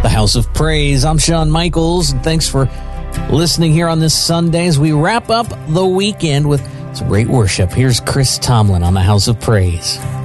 House of Praise. I'm Shawn Michaels, and thanks for listening here on this Sunday as we wrap up the weekend with some great worship. Here's Chris Tomlin on the House of Praise.